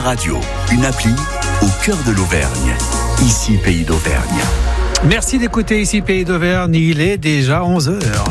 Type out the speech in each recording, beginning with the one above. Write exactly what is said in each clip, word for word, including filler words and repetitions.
Radio, une appli au cœur de l'Auvergne. Ici, Pays d'Auvergne. Merci d'écouter Ici, Pays d'Auvergne. Il est déjà onze heures.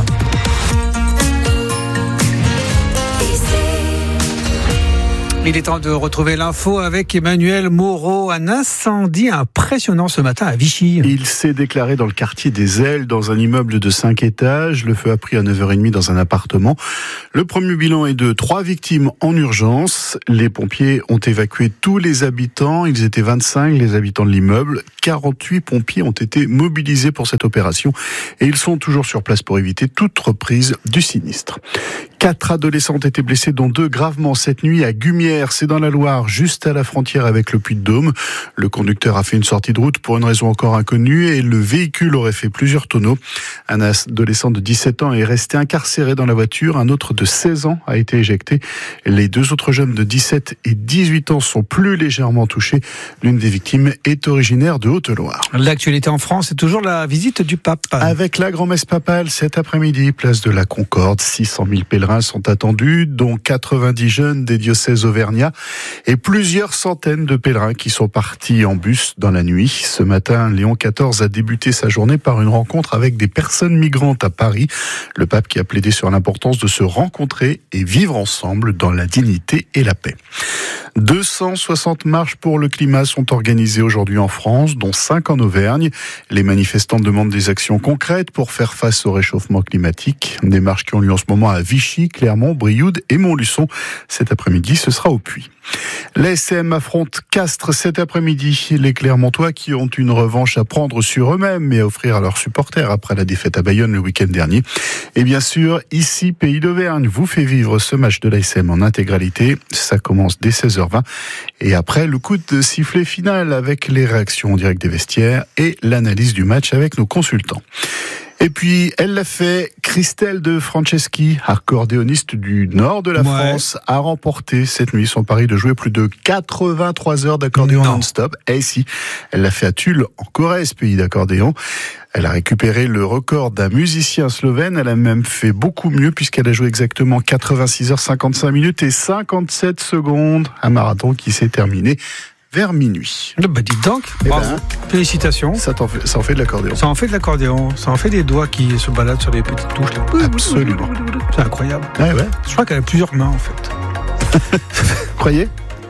Il est temps de retrouver l'info avec Emmanuel Moreau. Un incendie impressionnant ce matin à Vichy. Il s'est déclaré dans le quartier des Ailes, dans un immeuble de cinq étages. Le feu a pris à neuf heures trente dans un appartement. Le premier bilan est de trois victimes en urgence. Les pompiers ont évacué tous les habitants. Ils étaient vingt-cinq, les habitants de l'immeuble. quarante-huit pompiers ont été mobilisés pour cette opération. Et ils sont toujours sur place pour éviter toute reprise du sinistre. Quatre adolescentes étaient blessées, dont deux gravement cette nuit à Gumières. C'est dans la Loire, juste à la frontière avec le Puy-de-Dôme. Le conducteur a fait une sortie de route pour une raison encore inconnue et le véhicule aurait fait plusieurs tonneaux. Un adolescent de dix-sept ans est resté incarcéré dans la voiture. Un autre de seize ans a été éjecté. Les deux autres jeunes de dix-sept et dix-huit ans sont plus légèrement touchés. L'une des victimes est originaire de Haute-Loire. L'actualité en France, c'est toujours la visite du pape. Avec la grand-messe papale cet après-midi, place de la Concorde, six cent mille pèlerins sont attendus, dont quatre-vingt-dix jeunes des diocèses auvergnats et plusieurs centaines de pèlerins qui sont partis en bus dans la nuit. Ce matin, Léon quatorze a débuté sa journée par une rencontre avec des personnes migrantes à Paris. Le pape qui a plaidé sur l'importance de se rencontrer et vivre ensemble dans la dignité et la paix. deux cent soixante marches pour le climat sont organisées aujourd'hui en France, dont cinq en Auvergne. Les manifestants demandent des actions concrètes pour faire face au réchauffement climatique. Des marches qui ont lieu en ce moment à Vichy, Clermont, Brioude et Montluçon. Cet après-midi, ce sera au Puy. L'A S M affronte Castres cet après-midi. Les Clermontois qui ont une revanche à prendre sur eux-mêmes et à offrir à leurs supporters après la défaite à Bayonne le week-end dernier. Et bien sûr, ici, Pays d'Auvergne vous fait vivre ce match de l'A S M en intégralité. Ça commence dès seize heures vingt. Et après, le coup de sifflet final avec les réactions en direct des vestiaires et l'analyse du match avec nos consultants. Et puis, elle l'a fait, Christelle de Franceschi, accordéoniste du nord de la ouais. France, a remporté cette nuit son pari de jouer plus de quatre-vingt-trois heures d'accordéon non. non-stop. Et si, elle l'a fait à Tulle, en Corrèze, pays d'accordéon. Elle a récupéré le record d'un musicien slovène. Elle a même fait beaucoup mieux puisqu'elle a joué exactement quatre-vingt-six heures cinquante-cinq minutes et cinquante-sept secondes. Un marathon qui s'est terminé vers minuit. Bah dites donc, bravo. Ben, félicitations. Ça, t'en fait, ça en fait de l'accordéon. Ça en fait de l'accordéon, ça en fait des doigts qui se baladent sur les petites touches. Là. Absolument. C'est incroyable. Ouais, ouais. Je crois qu'elle a plusieurs mains en fait. Croyez ?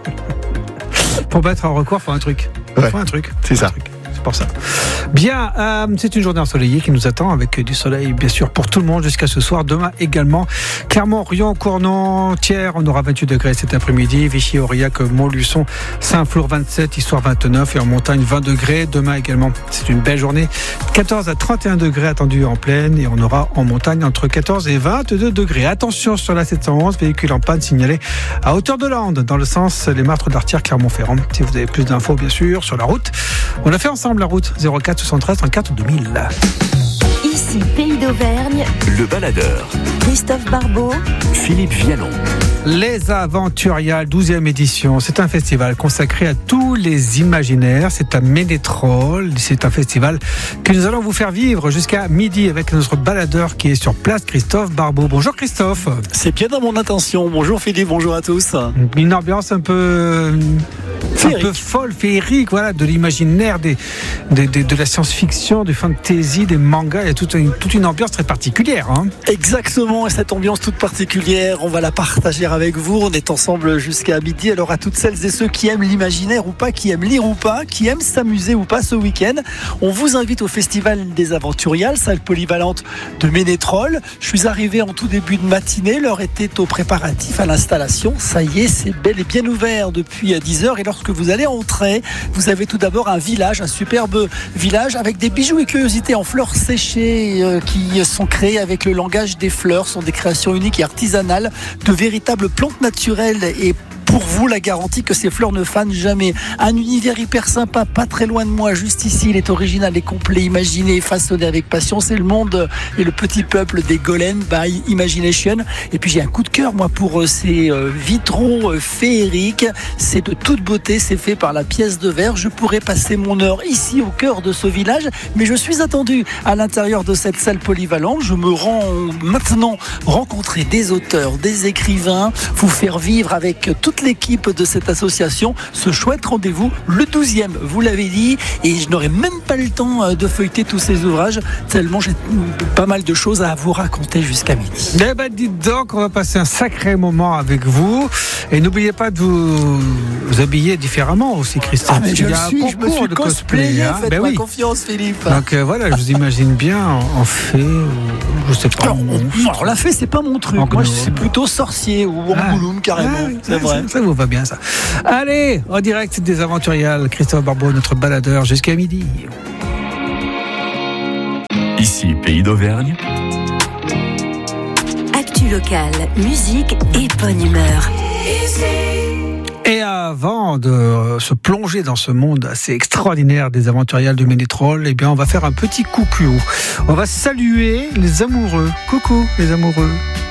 Pour battre un record, faut un truc. Ouais. Faut un truc. C'est faut ça. Un truc. Pour ça. Bien, euh, c'est une journée ensoleillée qui nous attend avec du soleil bien sûr pour tout le monde jusqu'à ce soir. Demain également, Clermont, Rion, Cournon, Thiers, on aura vingt-huit degrés cet après-midi. Vichy, Aurillac, Montluçon, Saint-Flour vingt-sept, Issoire vingt-neuf et en montagne vingt degrés. Demain également, c'est une belle journée. quatorze à trente et un degrés attendus en plaine et on aura en montagne entre quatorze et vingt-deux degrés. Attention sur la sept cent onze, véhicule en panne signalé à hauteur de Lande dans le sens les Martres d'Artière, Clermont-Ferrand. Si vous avez plus d'infos bien sûr sur la route, on l'a fait ensemble. La route zéro quatre soixante-treize trente-quatre deux mille. Ici, Pays d'Auvergne. Le baladeur. Christophe Barbeau. Philippe Vialon. Les Aventuriales, douzième édition. C'est un festival consacré à tous les imaginaires. C'est à Ménétrol. C'est un festival que nous allons vous faire vivre jusqu'à midi avec notre baladeur qui est sur place, Christophe Barbeau. Bonjour Christophe. C'est bien dans mon intention. Bonjour Philippe, bonjour à tous. Une ambiance un peu... un peu folle, féerique, voilà, de l'imaginaire, des, des, des, de la science-fiction, du fantasy, des mangas. Il y a toute une, toute une ambiance très particulière. Hein. Exactement, et cette ambiance toute particulière, on va la partager avec vous. On est ensemble jusqu'à midi. Alors à toutes celles et ceux qui aiment l'imaginaire ou pas, qui aiment lire ou pas, qui aiment s'amuser ou pas ce week-end, on vous invite au Festival des Aventuriales, salle polyvalente de Ménétrol. Je suis arrivé en tout début de matinée. L'heure était au préparatif, à l'installation. Ça y est, c'est bel et bien ouvert depuis dix heures. Et lorsque vous allez entrer, vous avez tout d'abord un village, un superbe village avec des bijoux et curiosités en fleurs séchées euh, qui sont créées avec le langage des fleurs. Ce sont des créations uniques et artisanales de véritables plantes naturelles et pour vous la garantie que ces fleurs ne fanent jamais. Un univers hyper sympa, pas très loin de moi, juste ici. Il est original et complet, imaginé et façonné avec passion. C'est le monde et le petit peuple des Golem by Imagination. Et puis j'ai un coup de cœur moi pour ces vitraux féeriques. C'est de toute beauté, c'est fait par la pièce de verre. Je pourrais passer mon heure ici au cœur de ce village, mais je suis attendu à l'intérieur de cette salle polyvalente. Je me rends maintenant rencontrer des auteurs, des écrivains, vous faire vivre avec toute toute l'équipe de cette association. Ce chouette rendez-vous, le douzième, vous l'avez dit, et je n'aurai même pas le temps de feuilleter tous ces ouvrages, tellement j'ai pas mal de choses à vous raconter jusqu'à midi. Eh ben, dites donc, on va passer un sacré moment avec vous. Et n'oubliez pas de vous, vous habiller différemment aussi, Christophe. Ah, mais je Il y le a un suis, je me concours suis de cosplayé, cosplay, hein. faites-moi Ben oui. confiance, Philippe. Donc euh, voilà, je vous imagine bien en, en fée, ou je sais pas. Alors, on, alors la fée, c'est pas mon truc. En Moi, gnome. c'est plutôt sorcier ou Angoulême, Ah, carrément. ah, c'est ah, vrai. Ça, ça vous va bien, ça. Allez, en direct des Aventuriales, Christophe Barbeau, notre baladeur, jusqu'à midi. Ici, Pays d'Auvergne. Actu locale, musique et bonne humeur. Et avant de se plonger dans ce monde assez extraordinaire des Aventuriales du Ménétrol, eh bien, on va faire un petit coucou. On va saluer les amoureux. Coucou, les amoureux.